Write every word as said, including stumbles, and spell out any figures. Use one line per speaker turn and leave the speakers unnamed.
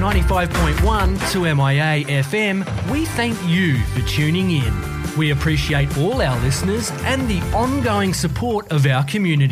ninety-five point one to M I A F M, we thank you for tuning in. We appreciate all our listeners and the ongoing support of our community.